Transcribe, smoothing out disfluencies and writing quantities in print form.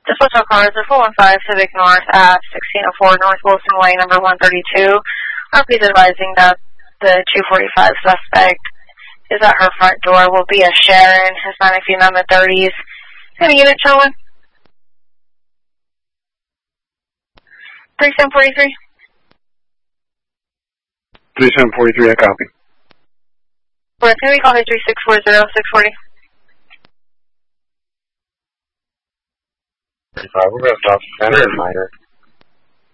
Dispatch cars are 415 Civic North at 1604 North Wilson Way, number 132. Please advising that the 245 suspect is at her front door. Will be a Sharon, Hispanic female in the 30s. Any unit showing? 3743. 3743, I copy. Can we call her 3640-640? 35, we're going to stop center and minor.